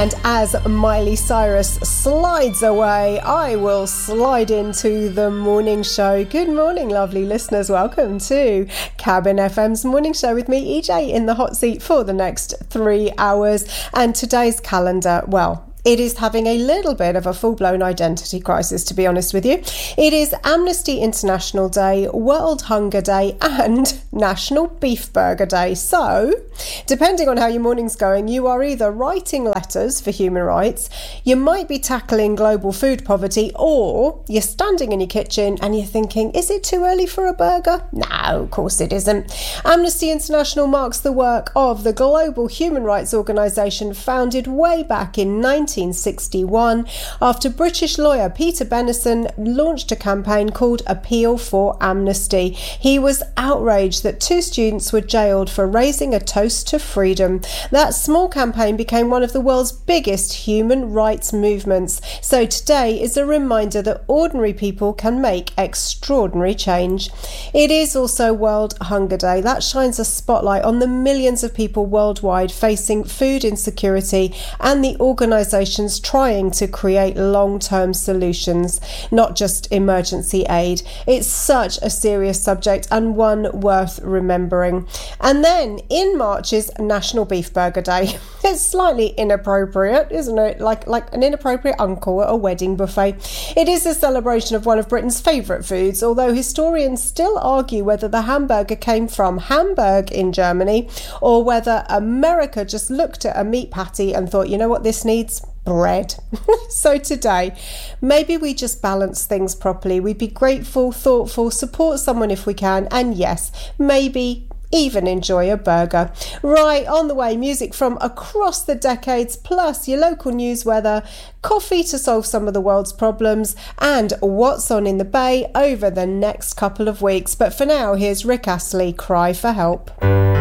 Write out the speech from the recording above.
And as Miley Cyrus slides away, I will slide into the morning show. Good morning, lovely listeners. Welcome to Cabin FM's morning show with me, EJ, in the hot seat for the next 3 hours. And today's calendar, well, it is having a little bit of a full-blown identity crisis, to be honest with you. It is Amnesty International Day, World Hunger Day, and National Beef Burger Day. So, depending on how your morning's going, you are either writing letters for human rights, you might be tackling global food poverty, or you're standing in your kitchen and you're thinking, is it too early for a burger? No, of course it isn't. Amnesty International marks the work of the global human rights organisation founded way back in 1961 after British lawyer Peter Benison launched a campaign called Appeal for Amnesty. He was outraged that 2 students were jailed for raising a toast to freedom. That small campaign became one of the world's biggest human rights movements. So today is a reminder that ordinary people can make extraordinary change. It is also World Hunger Day. That shines a spotlight on the millions of people worldwide facing food insecurity and the organisations trying to create long-term solutions, not just emergency aid. It's such a serious subject and one worth remembering. And then in March is National Beef Burger Day. It's slightly inappropriate, isn't it? Like an inappropriate uncle at a wedding buffet. It is a celebration of one of Britain's favourite foods, although historians still argue whether the hamburger came from Hamburg in Germany or whether America just looked at a meat patty and thought, you know what this needs? Bread. So today, maybe we just balance things properly. We be grateful, thoughtful, support someone if we can, and yes, maybe even enjoy a burger. Right, on the way, music from across the decades, plus your local news, weather, coffee to solve some of the world's problems, and what's on in the Bay over the next couple of weeks. But for now, here's Rick Astley, Cry for Help.